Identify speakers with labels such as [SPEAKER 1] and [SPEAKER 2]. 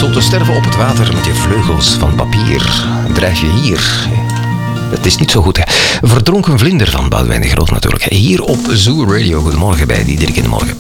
[SPEAKER 1] om te sterven op het water met je vleugels van papier. Drijf je hier. Het is niet zo goed, hè. Verdronken vlinder van Boudewijn de Groot natuurlijk. Hier op Zoo Radio. Goedemorgen bij Diederik in de Morgen.